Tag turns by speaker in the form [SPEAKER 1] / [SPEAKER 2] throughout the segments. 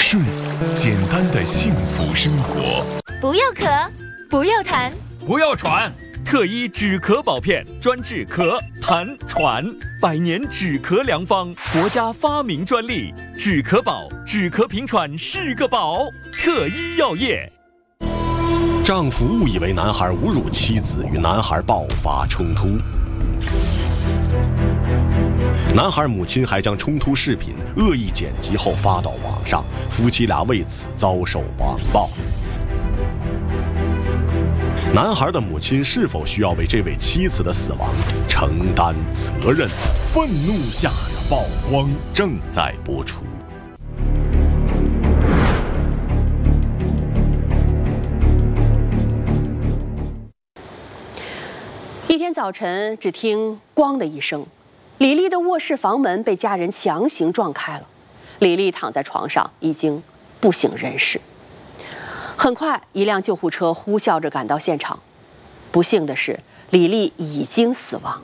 [SPEAKER 1] 睡，简单的幸福生活。
[SPEAKER 2] 不要咳，不要痰，
[SPEAKER 3] 不要喘。特一止咳宝片，专治咳、痰、喘，100年止咳良方，国家发明专利。止咳宝，止咳平喘是个宝。特一药业。
[SPEAKER 4] 丈夫误以为男孩侮辱妻子，与男孩爆发冲突。男孩母亲还将冲突视频恶意剪辑后发到网上，夫妻俩为此遭受网暴。男孩的母亲是否需要为这位妻子的死亡承担责任？愤怒下的曝光正在播出。
[SPEAKER 5] 一天早晨，只听“咣”的一声，李丽的卧室房门被家人强行撞开了。李丽躺在床上，已经不省人事。很快，一辆救护车呼啸着赶到现场。不幸的是，李丽已经死亡。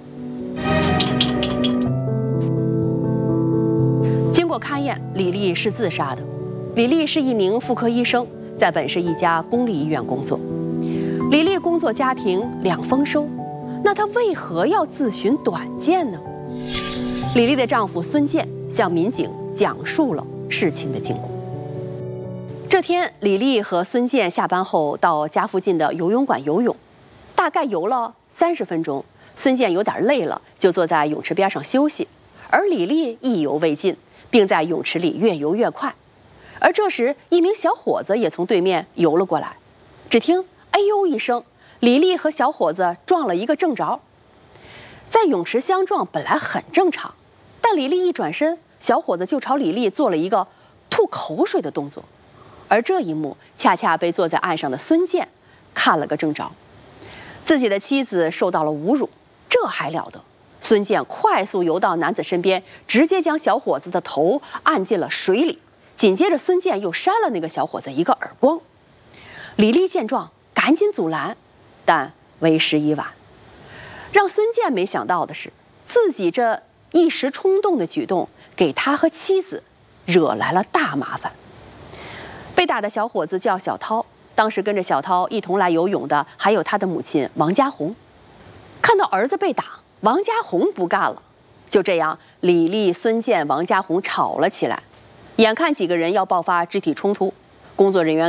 [SPEAKER 5] 经过勘验，李丽是自杀的。李丽是一名妇科医生，在本市一家公立医院工作。李丽工作家庭两丰收，那她为何要自寻短见呢？李丽的丈夫孙健向民警讲述了事情的经过。这天，李丽和孙健下班后到家附近的游泳馆游泳，大概游了30分钟，孙健有点累了，就坐在泳池边上休息，而李丽意犹未尽，并在泳池里越游越快。而这时，一名小伙子也从对面游了过来，只听“哎呦”一声，李丽和小伙子撞了一个正着。在泳池相撞本来很正常，但李丽一转身，小伙子就朝李丽做了一个吐口水的动作。而这一幕恰恰被坐在岸上的孙健看了个正着，自己的妻子受到了侮辱，这还了得？孙健快速游到男子身边，直接将小伙子的头按进了水里，紧接着孙健又扇了那个小伙子一个耳光。李丽见状赶紧阻拦，但为时已晚。让孙健没想到的是，自己这一时冲动的举动给他和妻子惹来了大麻烦。被打的小伙子叫小涛，当时跟着小涛一同来游泳的还有他的母亲王家红。看到儿子被打，王家红不干了。就这样，李丽、孙健、王家红吵了起来。眼看几个人要爆发肢体冲突，工作人员